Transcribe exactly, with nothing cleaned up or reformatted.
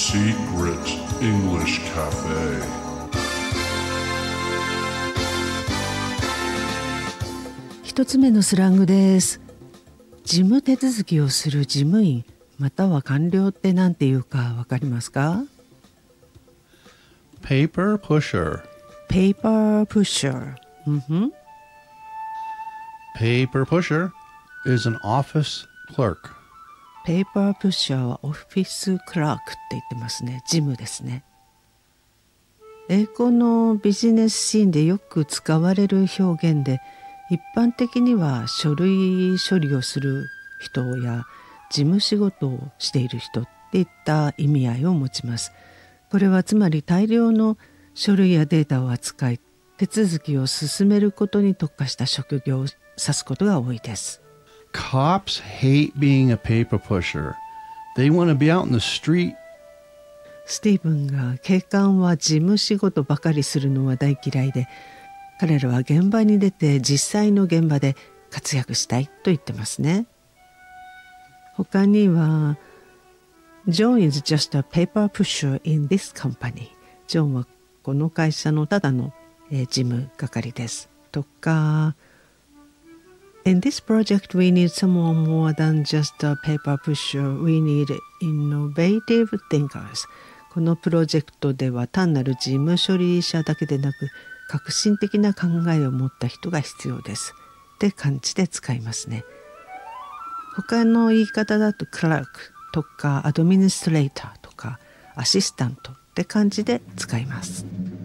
Secret English Cafe 一つ目のスラングです。事務手続きをする事務員または官僚って何て言うかわかりますか？ Paper pusher. Paper pusher、うん、 Paper pusher is an office clerk. ペーパープッシャーはオフィスクラークって言ってますね。事務ですね。英語のビジネスシーンでよく使われる表現で、一般的には書類処理をする人や事務仕事をしている人っていった意味合いを持ちます。これはつまり大量の書類やデータを扱い、手続きを進めることに特化した職業を指すことが多いです。 Cops hate being a paper pusher. They want to be out in the street. スティーブンが警官は事務仕事ばかりするのは大嫌いで、彼らは現場に出て実際の現場で活躍したいと言ってますね。他には John is just a paper pusher in this company. ジョンはこの会社のただの、えー、事務係ですとか、In this project, we need someone more than just a paper pusher. We need innovative thinkers. このプロジェクトでは単なる事務処理者だけでなく、革新的な考えを持った人が必要です。って感じで使いますね。他の言い方だと、クラークとかアドミニストレーターとかアシスタントって感じで使います。